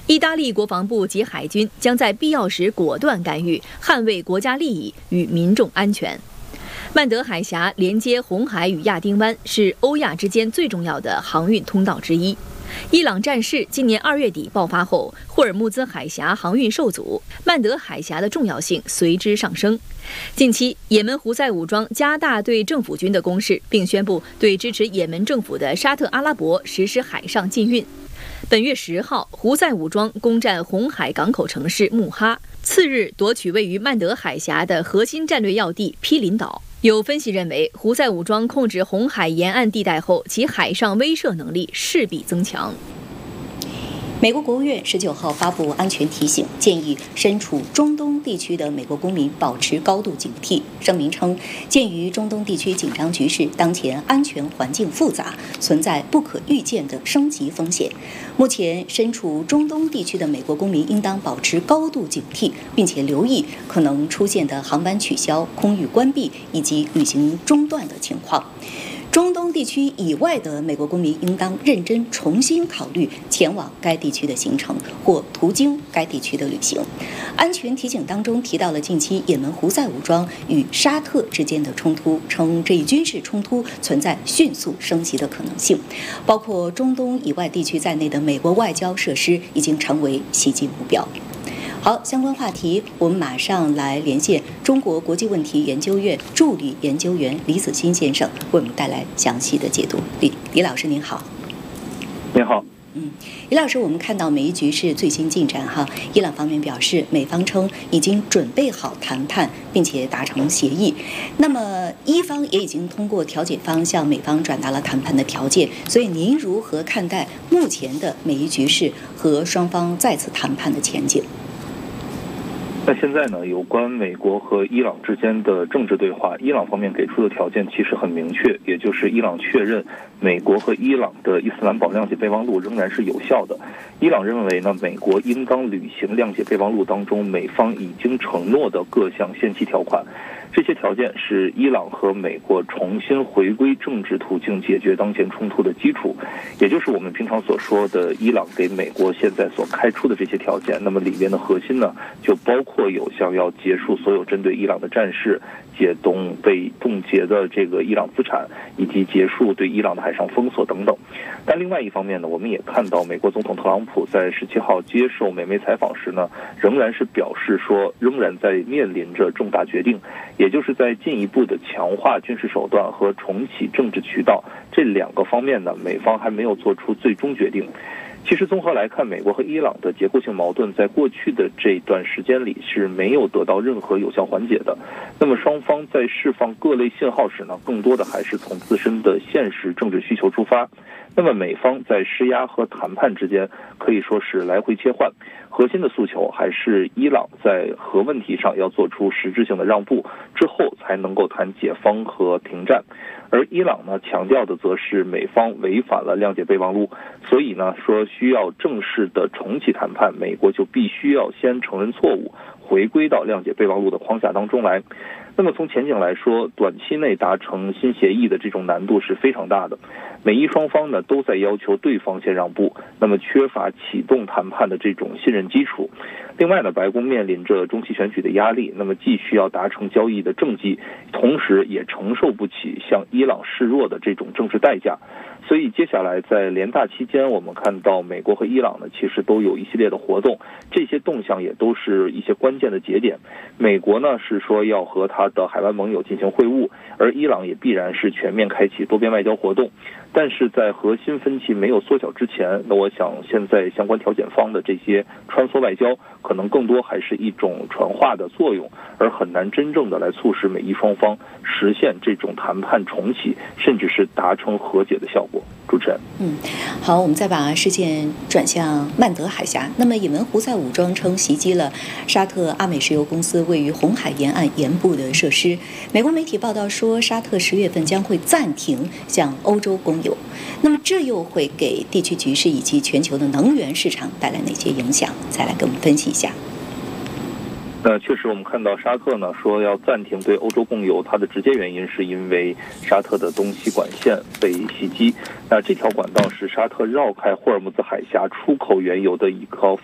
意大利国防部及海军将在必要时果断干预，捍卫国家利益与民众安全。曼德海峡连接红海与亚丁湾，是欧亚之间最重要的航运通道之一。伊朗战事今年2月底爆发后，霍尔木兹海峡航运受阻，曼德海峡的重要性随之上升。近期，也门胡塞武装加大对政府军的攻势，并宣布对支持也门政府的沙特阿拉伯实施海上禁运。本月10号，胡塞武装攻占红海港口城市穆哈，次日夺取位于曼德海峡的核心战略要地毗邻岛。有分析认为，胡塞武装控制红海沿岸地带后，其海上威慑能力势必增强。 美国国务院19号发布安全提醒，建议身处中东地区的美国公民保持高度警惕。声明称，鉴于中东地区紧张局势，当前安全环境复杂，存在不可预见的升级风险。目前身处中东地区的美国公民应当保持高度警惕，并且留意可能出现的航班取消、空域关闭以及旅行中断的情况。中东地区以外的美国公民应当认真重新考虑前往该地区的行程或途经该地区的旅行。安全提醒当中提到了近期也门胡塞武装与沙特之间的冲突，称这一军事冲突存在迅速升级的可能性，包括中东以外地区在内的美国外交设施已经成为袭击目标。好，相关话题我们马上来连线中国国际问题研究院助理研究员李子欣先生，为我们带来详细的解读。李老师您好。 您好。 李老师，我们看到美伊局势最新进展哈，伊朗方面表示，美方称已经准备好谈判，并且达成协议。那么伊方也已经通过调解方向美方转达了谈判的条件，所以您如何看待目前的美伊局势和双方再次谈判的前景？ 那现在呢，有关美国和伊朗之间的政治对话，伊朗方面给出的条件其实很明确，也就是伊朗确认美国和伊朗的伊斯兰堡谅解备忘录仍然是有效的。伊朗认为呢，美国应当履行谅解备忘录当中美方已经承诺的各项限期条款。这些条件是伊朗和美国重新回归政治途径解决当前冲突的基础，也就是我们平常所说的伊朗给美国现在所开出的这些条件。那么里面的核心呢，就包括有像要结束所有针对伊朗的战事，解冻被冻结的这个伊朗资产，以及结束对伊朗的海上封锁等等。但另外一方面呢，我们也看到美国总统特朗普在17号接受美媒采访时呢，仍然是表示说，仍然在面临着重大决定，也就是在进一步的强化军事手段和重启政治渠道这两个方面呢，美方还没有做出最终决定。其实综合来看，美国和伊朗的结构性矛盾在过去的这段时间里是没有得到任何有效缓解的。那么双方在释放各类信号时呢，更多的还是从自身的现实政治需求出发。那么美方在施压和谈判之间可以说是来回切换，核心的诉求还是伊朗在核问题上要做出实质性的让步，之后才能够谈解方和停战。而伊朗呢，强调的则是美方违反了谅解备忘录，所以呢说需要正式的重启谈判，美国就必须要先承认错误，回归到谅解备忘录的框架当中来。那么从前景来说，短期内达成新协议的这种难度是非常大的。美伊双方呢都在要求对方先让步，那么缺乏启动谈判的这种信任基础。另外呢，白宫面临着中期选举的压力，那么既需要达成交易的政绩，同时也承受不起向伊朗示弱的这种政治代价。所以接下来在联大期间，我们看到美国和伊朗呢其实都有一系列的活动，这些动向也都是一些关键的节点。美国呢是说要和他的海外盟友进行会晤，而伊朗也必然是全面开启多边外交活动。但是在核心分歧没有缩小之前，那我想现在相关调解方的这些穿梭外交可能更多还是一种传话的作用，而很难真正的来促使美伊双方实现这种谈判重启，甚至是达成和解的效果。主持人， 好，我们再把视线转向曼德海峡。那么也门胡塞武装称袭击了沙特阿美石油公司位于红海沿岸沿部的设施。美国媒体报道说，沙特10月份将会暂停向欧洲供油。那么这又会给地区局势以及全球的能源市场带来哪些影响？再来给我们分析一下。 确实我们看到沙特呢说要暂停对欧洲供油，它的直接原因是因为沙特的东西管线被袭击。那这条管道是沙特绕开霍尔木兹海峡出口原油的一条